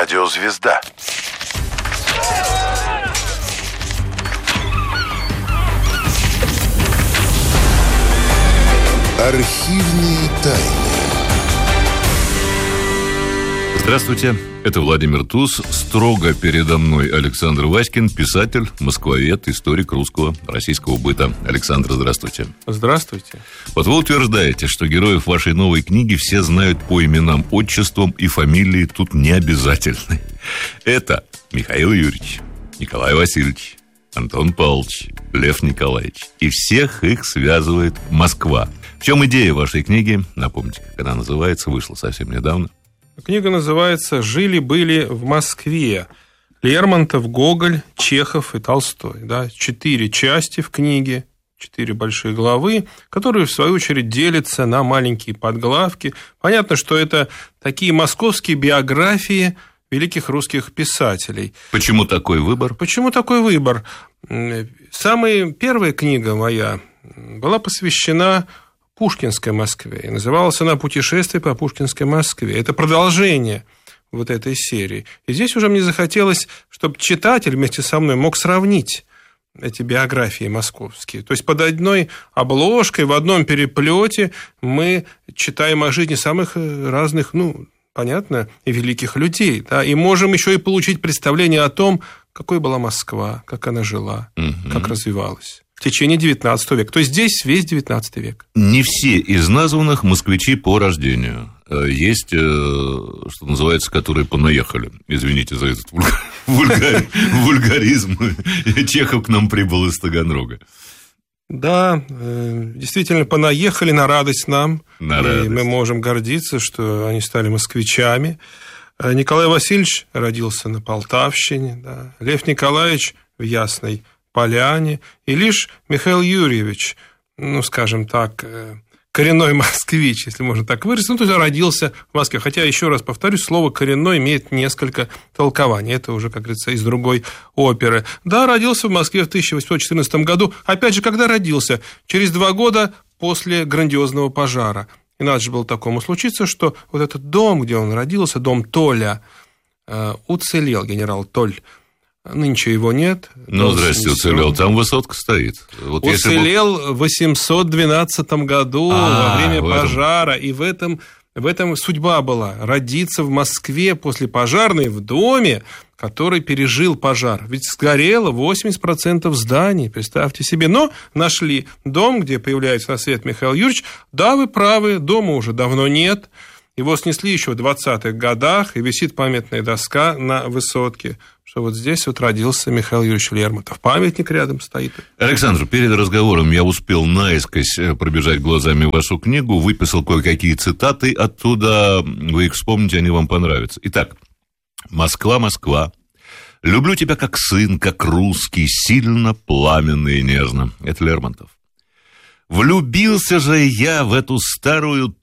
Радиозвезда. Архивные тайны. Здравствуйте, это Владимир Туз. Строго передо мной Александр Васькин, писатель, москвовед, историк русского, российского быта. Александр, здравствуйте. Здравствуйте. Вот вы утверждаете, что героев вашей новой книги все знают по именам, отчествам и фамилии тут не обязательны. Это Михаил Юрьевич, Николай Васильевич, Антон Павлович, Лев Николаевич. И всех их связывает Москва. В чем идея вашей книги? Напомните, как она называется, вышла совсем недавно. Книга называется «Жили-были в Москве». Лермонтов, Гоголь, Чехов и Толстой. Да? 4 части в книге, 4 большие главы, которые, в свою очередь, делятся на маленькие подглавки. Понятно, что это такие московские биографии великих русских писателей. Почему такой выбор? Почему такой выбор? Самая первая книга моя была посвящена Пушкинской Москве. И называлась она «Путешествие по Пушкинской Москве». Это продолжение вот этой серии. И здесь уже мне захотелось, чтобы читатель вместе со мной мог сравнить эти биографии московские. То есть под одной обложкой, в одном переплете мы читаем о жизни самых разных, понятно, и великих людей. Да? И можем еще и получить представление о том, какой была Москва, как она жила, как развивалась в течение XIX века. То есть здесь весь XIX век. Не все из названных москвичи по рождению. Есть, что называется, которые понаехали. Извините за этот вульгаризм. Чехов к нам прибыл из Таганрога. Да, действительно, понаехали на радость нам. На радость. И мы можем гордиться, что они стали москвичами. Николай Васильевич родился на Полтавщине. Да. Лев Николаевич в Ясной Поляне, и лишь Михаил Юрьевич, скажем так, коренной москвич, если можно так выразиться, то есть родился в Москве. Хотя, еще раз повторюсь, слово «коренной» имеет несколько толкований. Это уже, как говорится, из другой оперы. Да, родился в Москве в 1814 году. Опять же, когда родился? Через 2 года после грандиозного пожара. И надо же было такому случиться, что вот этот дом, где он родился, дом Толя, уцелел, генерал Толь. Нынче его нет. Здрасте, уцелел. Там высотка стоит. Вот уцелел в 812 году во время пожара. И в этом судьба была. Родиться в Москве после пожарной в доме, который пережил пожар. Ведь сгорело 80% зданий, представьте себе. Но нашли дом, где появляется на свет Михаил Юрьевич. Да, вы правы, дома уже давно нет. Его снесли еще в 20-х годах, и висит памятная доска на высотке, что вот здесь вот родился Михаил Юрьевич Лермонтов. Памятник рядом стоит. Александр, перед разговором я успел наискось пробежать глазами вашу книгу, выписал кое-какие цитаты оттуда, вы их вспомните, они вам понравятся. Итак, «Москва, Москва, люблю тебя как сын, как русский, сильно, пламенно и нежно». Это Лермонтов. «Влюбился же я в эту старую